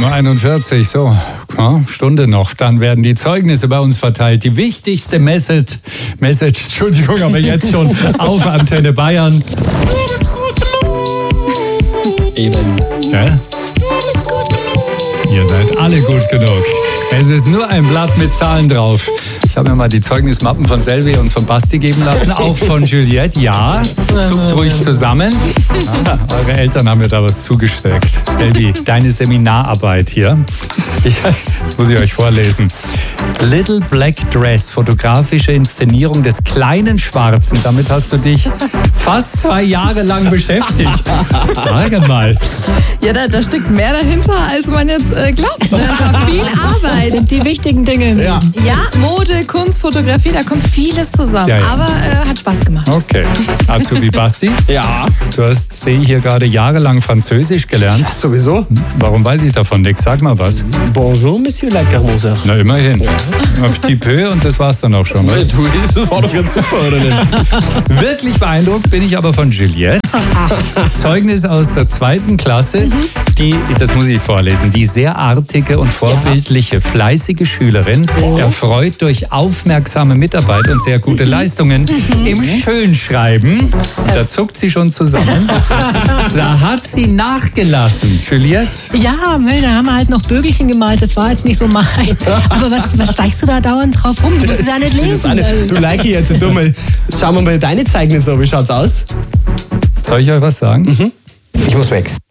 7:41 so, Stunde noch. Dann werden die Zeugnisse bei uns verteilt. Die wichtigste Message, Entschuldigung, aber jetzt schon auf Antenne Bayern. Eben. Ja? Ihr seid alle gut genug. Es ist nur ein Blatt mit Zahlen drauf. Ich habe mir mal die Zeugnismappen von Selvi und von Basti geben lassen, auch von Juliette. Ja, zuckt ruhig zusammen. Ja, eure Eltern haben mir da was zugesteckt. Selvi, deine Seminararbeit hier. Das muss ich euch vorlesen. Little Black Dress, fotografische Inszenierung des kleinen Schwarzen. Damit hast du dich fast 2 Jahre lang beschäftigt. Sage mal. Ja, da steckt mehr dahinter, als man jetzt glaubt. Da war viel Arbeit. Das sind die wichtigen Dinge. Ja. Ja, Mode, Kunst, Fotografie, da kommt vieles zusammen. Ja, ja. Aber hat Spaß gemacht. Okay. Azubi Basti, Ja. du hast, sehe ich hier gerade, jahrelang Französisch gelernt. Sowieso. Warum weiß ich davon nichts? Sag mal was. Bonjour, Monsieur Lacarmonser. Na, immerhin. Ein petit peu und das war's dann auch schon. Oder? Du, das war doch ganz super, oder nicht? Wirklich beeindruckt bin ich aber von Juliette. Zeugnis aus der 2. Klasse. Die, das muss ich vorlesen, die sehr artige und vorbildliche, fleißige Schülerin, erfreut durch aufmerksame Mitarbeit und sehr gute Leistungen im Schönschreiben. Da zuckt sie schon zusammen. Da hat sie nachgelassen. Juliette? Ja, da haben wir halt noch Bögelchen gemalt, das war jetzt nicht so mein. Aber was steigst du da dauernd drauf rum? Du musst es ja nicht lesen. Du Leiki, jetzt du mal, schauen wir mal deine Zeugnisse an. Wie schaut's aus? Soll ich euch was sagen? Ich muss weg.